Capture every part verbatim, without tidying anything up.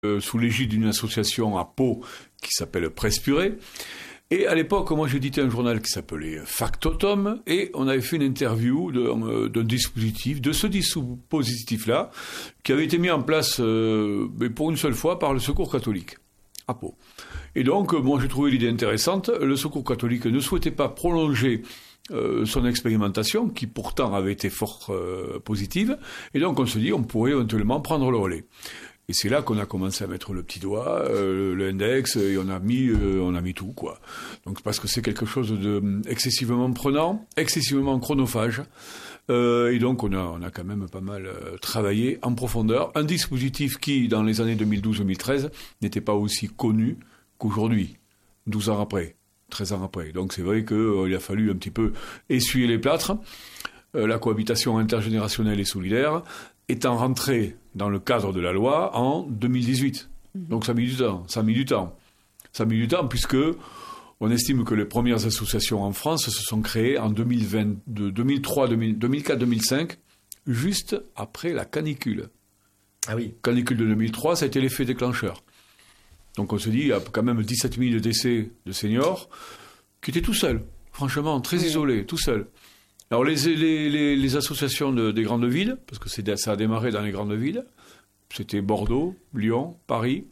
euh, sous l'égide d'une association à Pau qui s'appelle Prespuré. Et à l'époque, moi j'éditais un journal qui s'appelait Factotum, et on avait fait une interview d'un, d'un dispositif, de ce dispositif-là, qui avait été mis en place euh, mais pour une seule fois par le Secours catholique, à Pau. Et donc, moi j'ai trouvé l'idée intéressante. Le Secours catholique ne souhaitait pas prolonger euh, son expérimentation, qui pourtant avait été fort euh, positive, et donc on se dit on pourrait éventuellement prendre le relais. Et c'est là qu'on a commencé à mettre le petit doigt, euh, l'index, et on a mis, euh, on a mis tout, quoi. Donc parce que c'est quelque chose de excessivement prenant, excessivement chronophage, euh, et donc on a, on a quand même pas mal euh, travaillé en profondeur. Un dispositif qui, dans les années deux mille douze deux mille treize, n'était pas aussi connu qu'aujourd'hui, douze ans après, treize ans après. Donc c'est vrai qu'il euh, a fallu un petit peu essuyer les plâtres. Euh, la cohabitation intergénérationnelle et solidaire étant rentrée dans le cadre de la loi en deux mille dix-huit. Donc ça a mis du temps, ça a mis du temps. Ça a mis du temps puisque on estime que les premières associations en France se sont créées en deux mille vingt, de deux mille trois, deux mille, deux mille quatre, deux mille cinq, juste après la canicule. Ah oui. Canicule de deux mille trois, ça a été l'effet déclencheur. Donc on se dit, il y a quand même dix-sept mille décès de seniors qui étaient tout seuls, franchement, très isolés, tout seuls. Alors les, les, les, les associations de, des grandes villes, parce que c'est, ça a démarré dans les grandes villes, c'était Bordeaux, Lyon, Paris,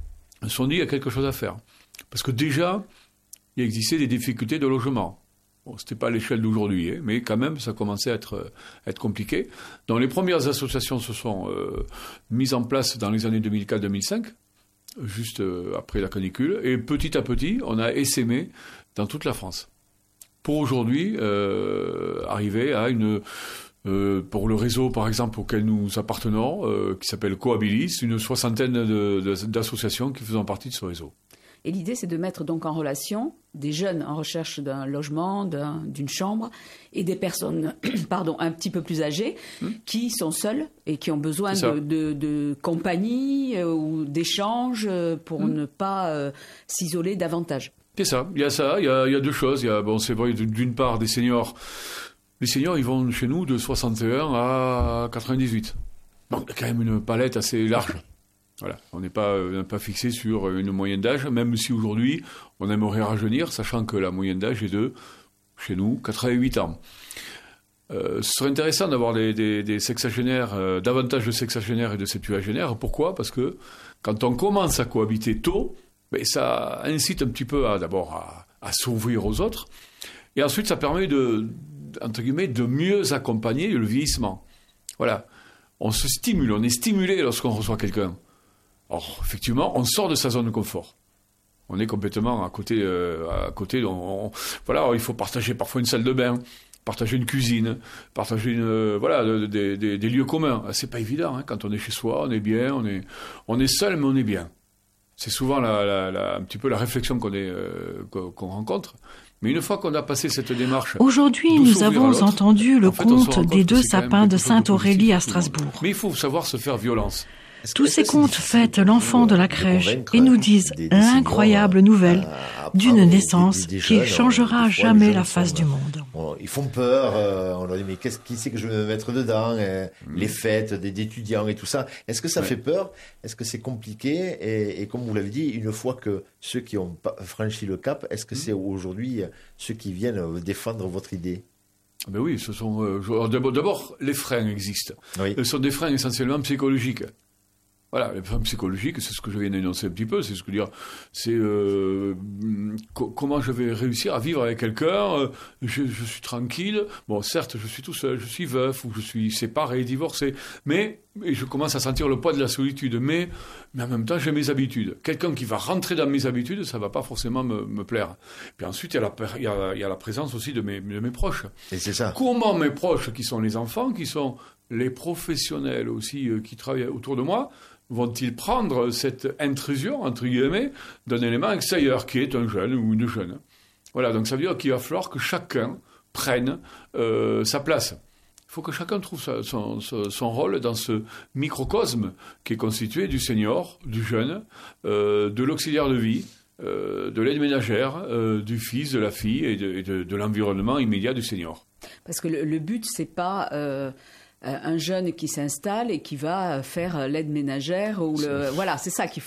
se sont dit il y a quelque chose à faire. Parce que déjà, il existait des difficultés de logement. Bon, ce n'était pas à l'échelle d'aujourd'hui, hein, mais quand même, ça commençait à être, à être compliqué. Donc les premières associations se sont euh, mises en place dans les années deux mille quatre deux mille cinq, juste euh, après la canicule, et petit à petit, on a essaimé dans toute la France. Pour aujourd'hui, euh, arriver à une, euh, pour le réseau par exemple auquel nous appartenons, euh, qui s'appelle Cohabilis, une soixantaine de, de, d'associations qui faisant partie de ce réseau. Et l'idée, c'est de mettre donc en relation des jeunes en recherche d'un logement, d'un, d'une chambre, et des personnes pardon, un petit peu plus âgées, mmh. qui sont seules et qui ont besoin de, de, de compagnie euh, ou d'échanges pour mmh. ne pas euh, s'isoler davantage. C'est ça, il y a ça, il y a, il y a deux choses. Il y a, bon, c'est vrai, d'une part, des seniors. Les seniors, ils vont chez nous de soixante et un à quatre-vingt-dix-huit. Donc, il y a quand même une palette assez large. Voilà, on n'est pas, on n'est pas fixé sur une moyenne d'âge, même si aujourd'hui, on aimerait rajeunir, sachant que la moyenne d'âge est de, chez nous, quatre-vingt-huit ans. Euh, ce serait intéressant d'avoir des, des, des sexagénaires, euh, davantage de sexagénaires et de septuagénaires. Pourquoi ? Parce que quand on commence à cohabiter tôt, mais ça incite un petit peu à, d'abord à, à s'ouvrir aux autres, et ensuite ça permet de, entre guillemets, de mieux accompagner le vieillissement. Voilà, on se stimule, on est stimulé lorsqu'on reçoit quelqu'un. Or, effectivement, on sort de sa zone de confort. On est complètement à côté, euh, à côté. On, on, voilà, il faut partager parfois une salle de bain, partager une cuisine, partager une, euh, voilà, des, des, des lieux communs. C'est pas évident, hein, quand on est chez soi, on est bien, on est, on est seul, mais on est bien. C'est souvent la, la, la, un petit peu la réflexion qu'on, est, euh, qu'on rencontre. Mais une fois qu'on a passé cette démarche... Aujourd'hui, nous avons entendu le en fait, conte des deux sapins de Sainte-Aurélie à Strasbourg. Mais il faut savoir se faire violence. Tous ces contes fêtent l'enfant de la crèche et nous disent l'incroyable nouvelle d'une naissance qui changera à jamais la face du monde. Ils font peur, on leur dit mais qu'est-ce qui c'est que je vais me mettre dedans, les fêtes des étudiants et tout ça. Est-ce que ça fait peur ? Est-ce que c'est compliqué ? et, et comme vous l'avez dit, une fois que ceux qui ont franchi le cap, est-ce que c'est aujourd'hui ceux qui viennent défendre votre idée ? Ben oui, ce sont euh, d'abord, d'abord les freins existent. Oui. Ce sont des freins essentiellement psychologiques. Voilà, les freins psychologiques, c'est ce que je viens d'énoncer un petit peu, c'est ce que dire, c'est euh, co- comment je vais réussir à vivre avec quelqu'un, euh, je, je suis tranquille, bon certes je suis tout seul, je suis veuf, ou je suis séparé, divorcé, mais et je commence à sentir le poids de la solitude, mais, mais en même temps j'ai mes habitudes. Quelqu'un qui va rentrer dans mes habitudes, ça ne va pas forcément me, me plaire. Puis ensuite il y, a la, il, y a, il y a la présence aussi de mes, de mes proches. Et c'est ça. Comment mes proches, qui sont les enfants, qui sont les professionnels aussi, euh, qui travaillent autour de moi, vont-ils prendre cette intrusion, entre guillemets, d'un élément extérieur qui est un jeune ou une jeune ? Voilà, donc ça veut dire qu'il va falloir que chacun prenne euh, sa place. Il faut que chacun trouve sa, son, son, son rôle dans ce microcosme qui est constitué du senior, du jeune, euh, de l'auxiliaire de vie, euh, de l'aide ménagère, euh, du fils, de la fille et de, et de, de l'environnement immédiat du senior. Parce que le, le but, c'est pas... Euh... un jeune qui s'installe et qui va faire l'aide ménagère ou le voilà, c'est ça qu'il